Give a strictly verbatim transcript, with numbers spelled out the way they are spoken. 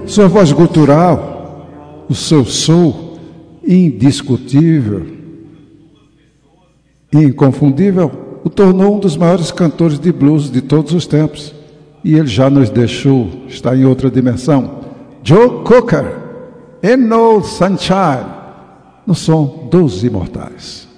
Sua voz gutural, o seu soul indiscutível e inconfundível o tornou um dos maiores cantores de blues de todos os tempos. E ele já nos deixou, está em outra dimensão. Joe Cocker, Ain't No Sunshine, no som dos Imortais.